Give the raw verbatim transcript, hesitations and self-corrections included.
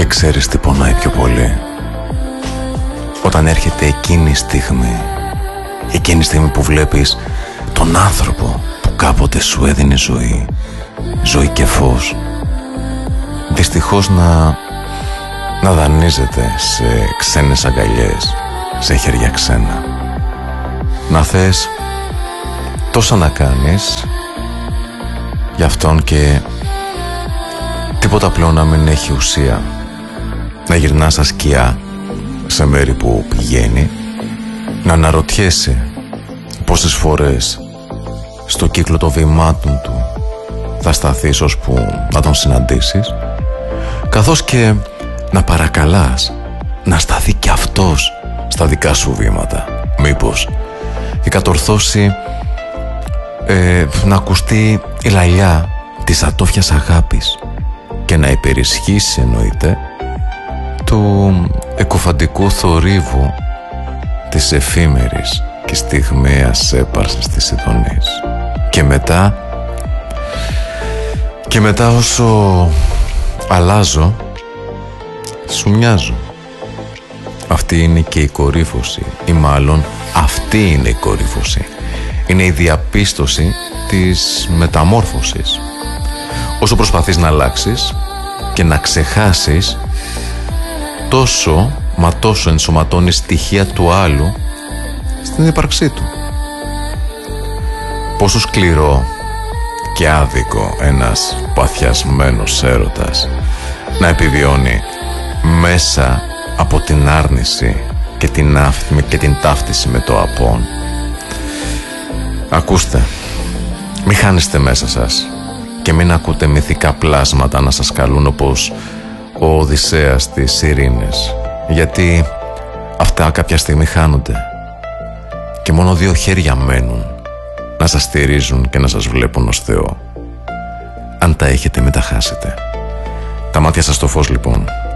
Και ξέρεις τι πονάει πιο πολύ? Όταν έρχεται εκείνη η στιγμή, εκείνη η στιγμή που βλέπεις τον άνθρωπο που κάποτε σου έδινε ζωή, ζωή και φως, δυστυχώς να, να δανείζεται σε ξένες αγκαλιές, σε χέρια ξένα. Να θες τόσα να κάνεις για αυτόν και τίποτα πλέον να μην έχει ουσία. Να γυρνάς στα σκιά σε μέρη που πηγαίνει, να αναρωτιέσαι πόσες φορές στο κύκλο των βημάτων του θα σταθείς ώσπου να τον συναντήσεις, καθώς και να παρακαλάς να σταθεί κι αυτός στα δικά σου βήματα. Μήπως και κατορθώσει ε, να ακουστεί η λαλιά της ατόφιας αγάπης και να υπερισχύσει, εννοείται, του εκοφαντικού θορύβου της εφήμερης και στιγμαίας έπαρσης της ειδονής. Και μετά και μετά όσο αλλάζω, σου μοιάζω. Αυτή είναι και η κορύφωση, ή μάλλον αυτή είναι η κορύφωση. Είναι η διαπίστωση της μεταμόρφωσης. Όσο προσπαθείς να αλλάξεις και να ξεχάσεις, τόσο μα τόσο ενσωματώνεις στοιχεία του άλλου στην ύπαρξή του. Πόσο σκληρό και άδικο ένας παθιασμένος έρωτας να επιβιώνει μέσα από την άρνηση και την, άφη, και την ταύτιση με το απόν. Ακούστε, μη χάνεστε μέσα σας και μην ακούτε μυθικά πλάσματα να σας καλούν όπως ο Οδυσσέας της ειρήνης, γιατί αυτά κάποια στιγμή χάνονται και μόνο δύο χέρια μένουν να σας στηρίζουν και να σας βλέπουν ως Θεό. Αν τα έχετε, μην τα χάσετε. Τα μάτια σας στο φως, λοιπόν.